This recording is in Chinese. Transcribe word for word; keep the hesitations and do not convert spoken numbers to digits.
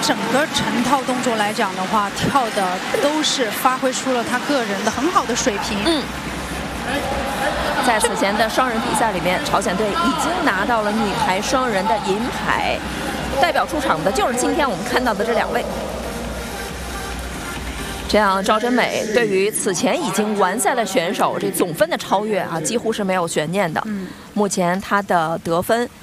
整个成套动作来讲的话，跳的都是发挥出了他个人的很好的水平。 嗯。在此前的双人比赛里面，朝鲜队已经拿到了女排双人的银牌，代表出场的就是今天我们看到的这两位。这样，赵真美对于此前已经完赛的选手，这总分的超越啊，几乎是没有悬念的。目前她的得分